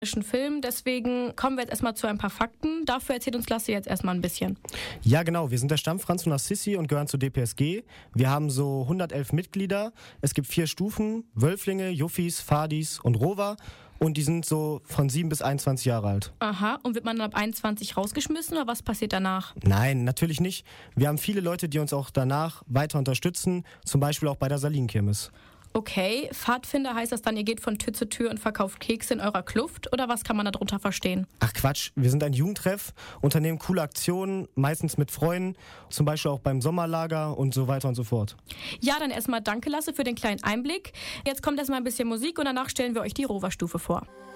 Film. Deswegen kommen wir jetzt erstmal zu ein paar Fakten. Dafür erzählt uns Lasse jetzt erstmal ein bisschen. Ja, genau. Wir sind der Stamm Franz und Assisi und gehören zur DPSG. Wir haben so 111 Mitglieder. Es gibt 4 Stufen: Wölflinge, Juffis, Fadis und Rover. Und die sind so von 7 bis 21 Jahre alt. Aha, und wird man dann ab 21 rausgeschmissen oder was passiert danach? Nein, natürlich nicht. Wir haben viele Leute, die uns auch danach weiter unterstützen. Zum Beispiel auch bei der Salinkirmes. Okay, Pfadfinder heißt das dann, ihr geht von Tür zu Tür und verkauft Kekse in eurer Kluft oder was kann man darunter verstehen? Ach Quatsch, wir sind ein Jugendtreff, unternehmen coole Aktionen, meistens mit Freunden, zum Beispiel auch beim Sommerlager und so weiter und so fort. Ja, dann erstmal danke Lasse für den kleinen Einblick. Jetzt kommt erstmal ein bisschen Musik und danach stellen wir euch die Rover-Stufe vor.